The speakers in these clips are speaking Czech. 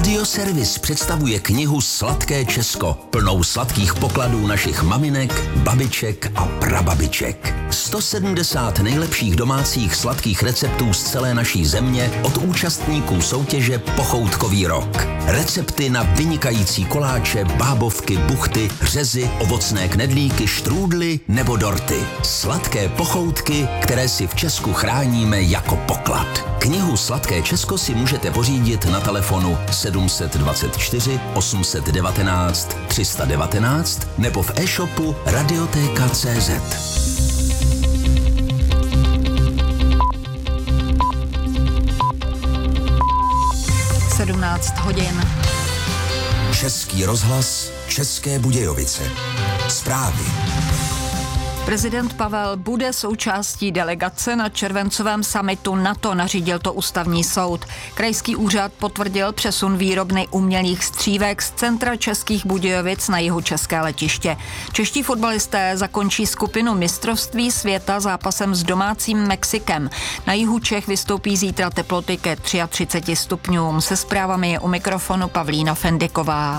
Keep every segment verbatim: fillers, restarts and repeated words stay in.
Radioservis představuje knihu Sladké Česko, plnou sladkých pokladů našich maminek, babiček a prababiček. sto sedmdesát nejlepších domácích sladkých receptů z celé naší země od účastníků soutěže Pochoutkový rok. Recepty na vynikající koláče, bábovky, buchty, řezy, ovocné knedlíky, štrůdly nebo dorty. Sladké pochoutky, které si v Česku chráníme jako poklad. Knihu Sladké Česko si můžete pořídit na telefonu sedm dvacet čtyři osm set devatenáct tři sta devatenáct nebo v e-shopu radiotéka tečka cé zet. sedmnáct hodin. Český rozhlas, České Budějovice. Zprávy. Prezident Pavel bude součástí delegace na červencovém summitu NATO, nařídil to ústavní soud. Krajský úřad potvrdil přesun výrobny umělých střívek z centra Českých Budějovic na jihu české letiště. Čeští fotbalisté zakončí skupinu mistrovství světa zápasem s domácím Mexikem. Na jihu Čech vystoupí zítra teploty ke třiceti třem stupňům. Se zprávami je u mikrofonu Pavlína Fendiková.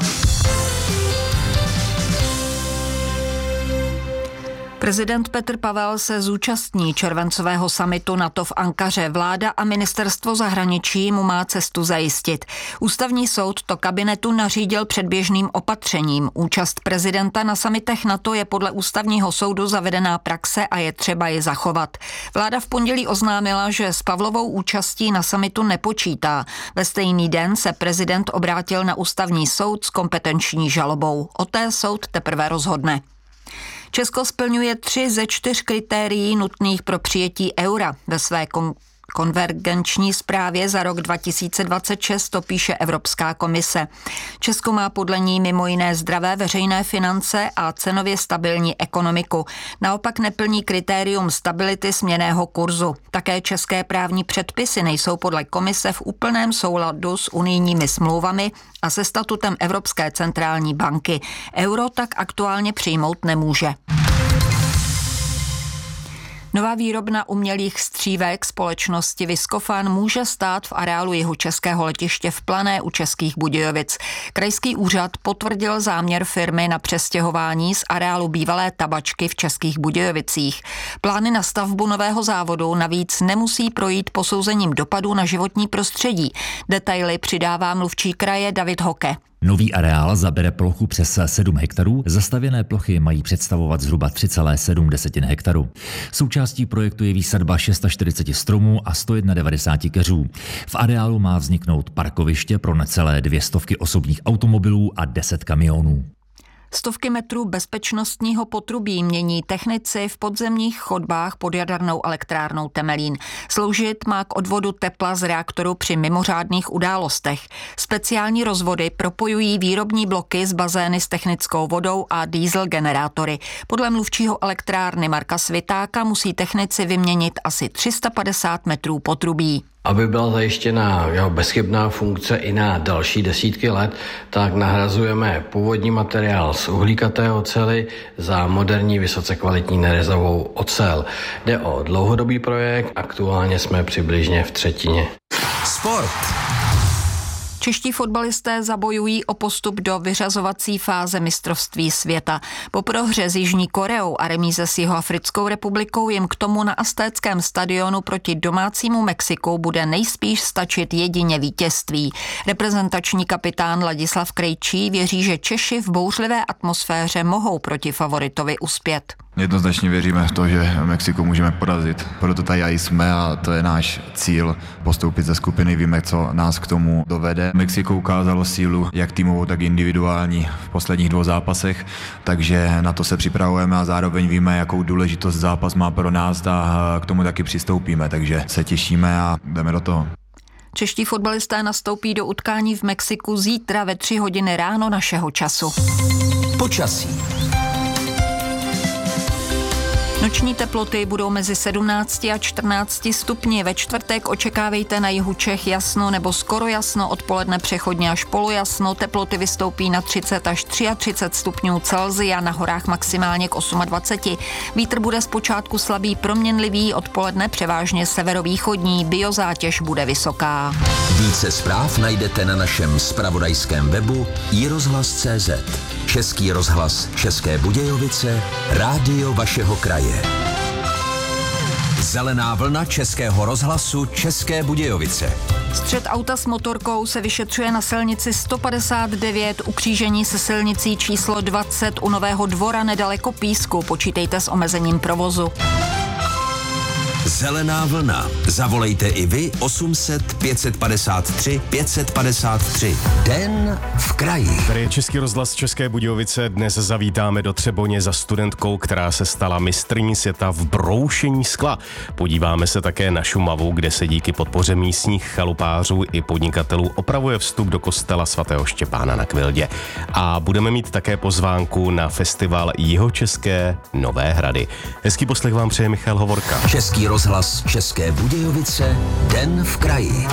Prezident Petr Pavel se zúčastní červencového summitu NATO v Ankaře. Vláda a ministerstvo zahraničí mu má cestu zajistit. Ústavní soud to kabinetu nařídil předběžným opatřením. Účast prezidenta na summitech NATO je podle ústavního soudu zavedená praxe a je třeba ji zachovat. Vláda v pondělí oznámila, že s Pavlovou účastí na summitu nepočítá. Ve stejný den se prezident obrátil na ústavní soud s kompetenční žalobou. O té soud teprve rozhodne. Česko splňuje tři ze čtyř kritérií nutných pro přijetí eura. Ve své kon- konvergenční zprávě za rok dva tisíce dvacet šest to píše Evropská komise. Česko má podle ní mimo jiné zdravé veřejné finance a cenově stabilní ekonomiku. Naopak neplní kritérium stability směnného kurzu. Také české právní předpisy nejsou podle komise v úplném souladu s unijními smlouvami a se statutem Evropské centrální banky. Euro tak aktuálně přijmout nemůže. Nová výrobna umělých střívek společnosti Viscofan může stát v areálu jihočeského letiště v Plané u Českých Budějovic. Krajský úřad potvrdil záměr firmy na přestěhování z areálu bývalé tabačky v Českých Budějovicích. Plány na stavbu nového závodu navíc nemusí projít posouzením dopadů na životní prostředí. Detaily přidává mluvčí kraje David Hoke. Nový areál zabere plochu přes sedm hektarů, zastavěné plochy mají představovat zhruba tři celé sedm hektaru. Součástí projektu je výsadba čtyřicet šest stromů a sto devadesát jedna keřů. V areálu má vzniknout parkoviště pro necelé dvě stovky osobních automobilů a deset kamionů. Stovky metrů bezpečnostního potrubí mění technici v podzemních chodbách pod jadernou elektrárnou Temelín. Sloužit má k odvodu tepla z reaktoru při mimořádných událostech. Speciální rozvody propojují výrobní bloky s bazény s technickou vodou a diesel generátory. Podle mluvčího elektrárny Marka Svitáka musí technici vyměnit asi tři sta padesát metrů potrubí. Aby byla zajištěna jeho bezchybná funkce i na další desítky let, tak nahrazujeme původní materiál z uhlíkaté oceli za moderní vysoce kvalitní nerezovou ocel. Jde o dlouhodobý projekt, aktuálně jsme přibližně v třetině. Sport. Čeští fotbalisté zabojují o postup do vyřazovací fáze mistrovství světa. Po prohře s Jižní Koreou a remíze s Jihoafrickou republikou jim k tomu na Aztéckém stadionu proti domácímu Mexiku bude nejspíš stačit jedině vítězství. Reprezentační kapitán Ladislav Krejčí věří, že Češi v bouřlivé atmosféře mohou proti favoritovi uspět. Jednoznačně věříme v to, že Mexiko můžeme porazit. Proto tady jsme a to je náš cíl postoupit ze skupiny. Víme, co nás k tomu dovede. Mexiko ukázalo sílu jak týmovou, tak individuální v posledních dvou zápasech, takže na to se připravujeme a zároveň víme, jakou důležitost zápas má pro nás a k tomu taky přistoupíme, takže se těšíme a jdeme do toho. Čeští fotbalisté nastoupí do utkání v Mexiku zítra ve tři hodiny ráno našeho času. Počasí. Noční teploty budou mezi sedmnácti a čtrnácti stupni. Ve čtvrtek očekávejte na jihu Čech jasno nebo skoro jasno, odpoledne přechodně až polojasno. Teploty vystoupí na třicet až třicet tři stupňů Celsia, na horách maximálně k dvaceti osmi. Vítr bude zpočátku slabý proměnlivý, odpoledne převážně severovýchodní, biozátěž bude vysoká. Více zpráv najdete na našem zpravodajském webu i rozhlas tečka cé zet. Český rozhlas České Budějovice, rádio vašeho kraje. Zelená vlna Českého rozhlasu České Budějovice. Střet auta s motorkou se vyšetřuje na silnici sto padesát devět u křížení se silnicí číslo dvacet u Nového Dvora nedaleko Písku. Počítejte s omezením provozu. Zelená vlna. Zavolejte i vy osm set pět padesát tři pět padesát tři. Den v kraji. Tady je Český rozhlas České Budějovice. Dnes zavítáme do Třeboně za studentkou, která se stala mistryní světa v broušení skla. Podíváme se také na Šumavu, kde se díky podpoře místních chalupářů i podnikatelů opravuje vstup do kostela svatého Štěpána na Kvildě. A budeme mít také pozvánku na festival Jihočeské Nové Hrady. Hezký poslech vám přeje Michal Hovorka. Český rozhlas České Budějovice, Den v kraji.